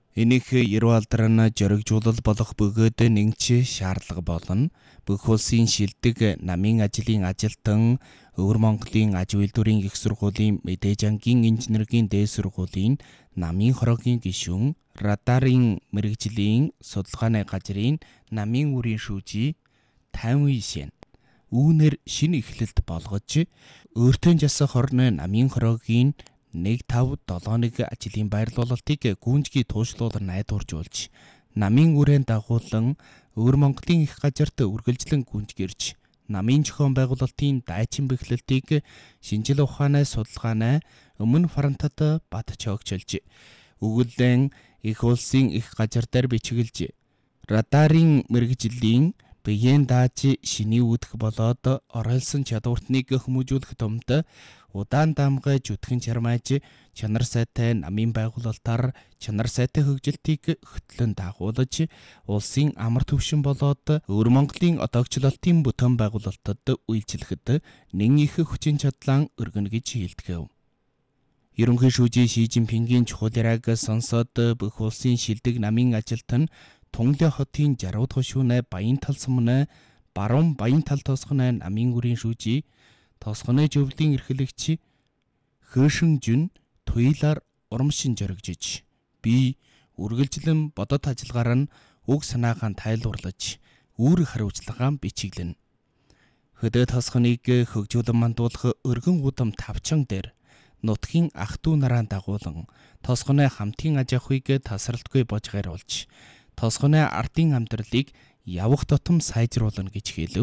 Энийх ерөө алдараа зоригжуулал болох бөгөөд нэгч шаардлага болно. Бүх улсын шилдэг намын ажлын ажилтан Өвөр Монголын аж үйлдвэрийн их сургуулийн мэдээж ангийн инженерийн дээд сургуулийн намын хорогийн гишүүн, радарын мэрэгжлийн судалгааны газрын намын үрийн шүүжий Тайван Ишэн үүнээр шинэ эхлэлт болгож өөртөө жасах хорны намын хорогийн 1-5-7 ажлын байрлуулалтыг гүнжгий туушлуулан найдваржуулж намын үрэн дагуулan Өвөр Монголын их газарт үргэлжлэн гүнжгэрж намын зохион байгуулалтын дайчин бэхлэлтийг шинжил ухааны судалгааны өмнө фронтод бат чогчилж өгүүлэн их улсын их газар дээр бичиглэж радарын мэрэгжлийн биеийн дааж шиний үүдэх болоод оройлсон чадвартныг хүмүүжүүлэх томд удаан дамгаж үтгэн чармааж чанар сайтай намын байгуулалтаар чанар сайтай хөгжилтийг хөтлөн дагуулж улсын амар төвшин болоод Өвөр Монголын одоогчлолтын бүтээн байгуулалтад үйлчлэхэд нэн их хүчин чадлан өргөнө гэж хэлдэг. Ерөнхий шүүжий Ши Жинпингийн чухал яриаг сонсоод бүх улсын шилдэг намын ажилтан Тунгалын хотын 60 дахь шөнө Баян тал сумны баруун Баян тал тосгоны намын үрийн шүүжий тосгоны зөвлөлийн эрхлэгч Хөөшин Жүн туйлаар урамшин зоригжиж би үргэлжлэн бодот ажиллагаар нь уг санаагаа тайлбарлаж үүрэг хариуцлагаа бичиглэнэ. Хөдөө тосгоныг хөгжүүлэн мандуулах өргөн удам тавчан дээр нутгийн ах トゥ нараа дагуулan тосгоны хамтын аж ахуйг тасралтгүй божгааруулж тосгоны ардын амьдралыг явах тутам сайжруулна гэж хэлв.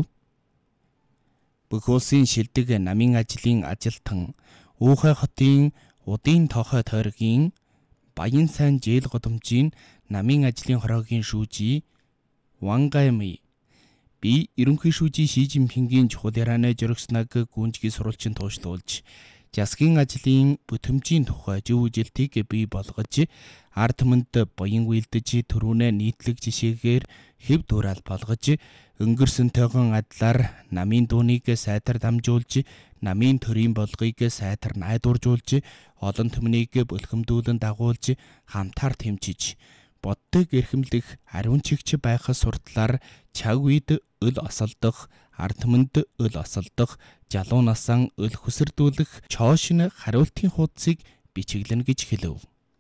Бүх улсын шилдэг намын ажлын ажилтан Уухай хотын Удын Тохой тойргийн Баян сайн жээл годомжийн намын ажлын хорогийн шүүжий Ван Гайми би ерөнхий шүүжий Ши Жинпингийн чухал ярианы зоригсныг гүнжгий сурвалжин туушлуулж засгийн ажлын бүтэмжийн тухай зөв үжилтийг бий болгож ард түмэнд буян үйлдэж төрүүнээ нийтлэг жишээгээр хэв дуурал болгож өнгөрсөнтэйгэн адлаар намын дуунийг сайтар дамжуулж намын төрийн болгыг сайтар найдваржуулж олон түмнийг бөлхөмдүүлэн дагуулж хамтаар тэмчиж боддог эрхэмлэх ариун чигч байх сурталаар чаг үед өл осолдох ард түмэнд өл осолдох жалуу насаан өл хүсэрдүүлэх чоошин хариултын хуудсыг бичиглэнэ гэж хэлв.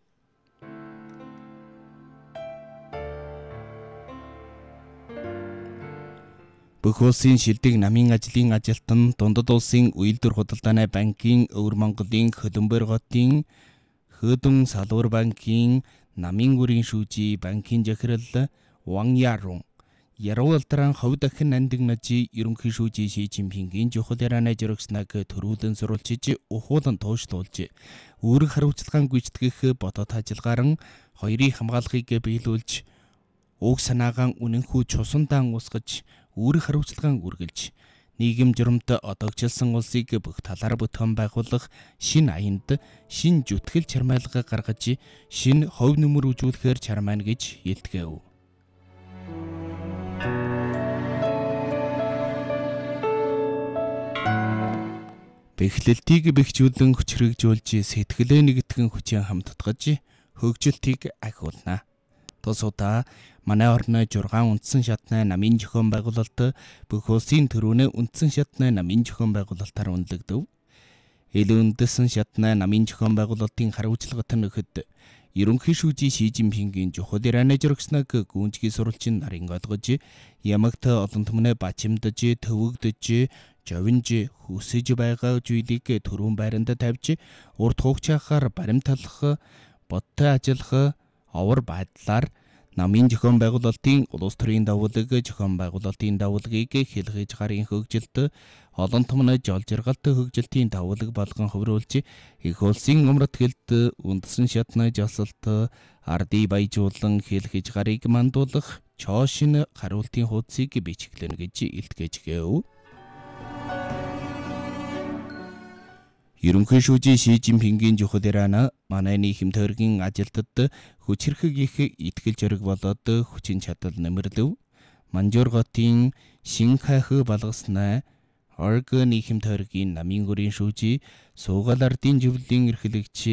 Бүх улсын шилдэг намын ажлын ажилтан Дундад улсын үйлдвэр худалдааны банкын Өвөр Монголын Хөлбөмбөр хотын Хөөдөн салбар банкын намын үрийн шүүжий банкын захирал Ван Ярун яруу алдараа ховд дахин андигнаж ерөнхий шүүжий Ши Жинпингийн чухал ярианы зоригсныг төрүүлэн сурвалжиж ухуулан туушлуулж үүрэг хариуцлагаа гүйцэтгэх бодот ажиллагаар нь хоёрын хамгаалахыг биелүүлж уг санаагаа үнэнхүү чусандаан усгаж үүрэг хариуцлагаа үргэлж нийгэм журамт одоогчлсон улсыг бүх талаар бүтээн байгуулах шинэ аянд шинэ зүтгэл чармайлга гаргаж шинэ ховь нүмер үзүүлэхээр чармаана гэж илтгэв. Бэхлэлтийг бэхжүүлэн хүчрэгжүүлж сэтгэлээ нэгтгэн хүчин хамтдагж хөгжилтийг ахиулна. Тус удаа манай орны 6 үндсэн шатны намын зохион байгуулалт бүх улсын төрөөний үндсэн шатны намын зохион байгуулалтаар үнэлэгдэв. Илүү үндэсэн шатны намын зохион байгуулалтын хариуцлагатай нөхөд ерөнхий шүүжий Ши Жинпингийн чухал ярианы зоригсныг гүнжгий сурвалжин нарийн олгож ямагт олон түмнээ бачимдаж төвөгдөж жовинж хүсэж байгаа зүйлийг төрүүн байранд тавьж урд хугацаагаар баримтлах бодтой ажиллах овор байдлаар намын зохион байгуулалтын улс төрийн давуулаг зохион байгуулалтын давуулгыг хэлхэж гарын хөгжилт олон түмний жол жаргалт хөгжилтийн давуулаг болгон хувируулж их улсын умрат гэлт үндсэн шатны жолсолт ардыг баяжуулан хэлхэж гарыг мандуулах чоошин хариултын хуудсыг бичиглэнэ гэж илтгэж гээв. Ерөнхий шүүжий Ши Жинпингийн чухал яриана манай нийгэм тойргийн ажилтнад хүчрхэг их итгэл зориг болоод хүчин чадал нэмэрлэв. Манжуур хотын Шинхайх балгаснаа Орг нийгэм тойргийн намын үрийн шүүжий Суугаал ардын зөвлөлийн эрхлэгч